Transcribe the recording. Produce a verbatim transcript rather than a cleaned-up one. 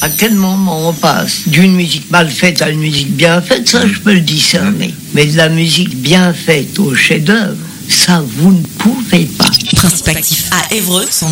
À quel moment on passe d'une musique mal faite à une musique bien faite, ça je peux le discerner. Mais de la musique bien faite au chef-d'œuvre, ça vous ne pouvez pas. Principe actif à Évreux, cent